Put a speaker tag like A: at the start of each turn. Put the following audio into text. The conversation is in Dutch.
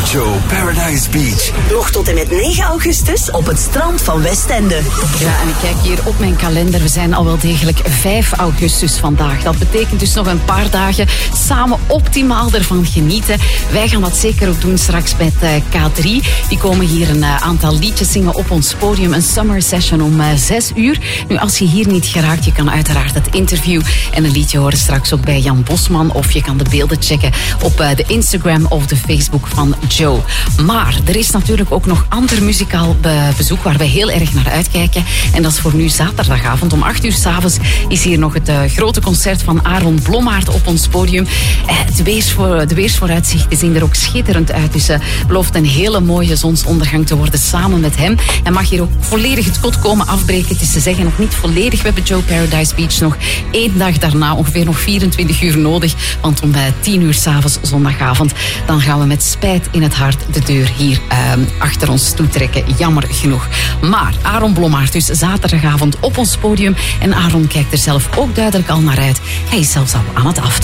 A: Joe Paradise Beach.
B: Nog tot en met 9 augustus op het strand van Westende.
C: Ja, en ik kijk hier op mijn kalender. We zijn al wel degelijk 5 augustus vandaag. Dat betekent dus nog een paar dagen samen optimaal ervan genieten. Wij gaan dat zeker ook doen straks met K3. Die komen hier een aantal liedjes zingen op ons podium. Een summer session om 6 uur. Nu, als je hier niet geraakt, je kan uiteraard het interview en een liedje horen straks ook bij Jan Bosman. Of je kan de beelden checken op de Instagram of de Facebook van Joe. Maar er is natuurlijk ook nog ander muzikaal bezoek waar wij heel erg naar uitkijken. En dat is voor nu zaterdagavond. Om 8 uur 's avonds is hier nog het grote concert van Aaron Blommaert op ons podium. De weersvooruitzichten zien er ook schitterend uit. Dus belooft een hele mooie zonsondergang te worden samen met hem. En mag hier ook volledig het kot komen afbreken. Het is te zeggen nog niet volledig. We hebben Joe Paradise Beach nog 1 dag daarna, ongeveer nog 24 uur nodig. Want om 10 uur 's avonds zondagavond, dan gaan we met spijt in het hart de deur hier achter ons toetrekken. Jammer genoeg. Maar Aaron Blommaert dus zaterdagavond op ons podium. En Aaron kijkt er zelf ook duidelijk al naar uit. Hij is zelfs al aan het af.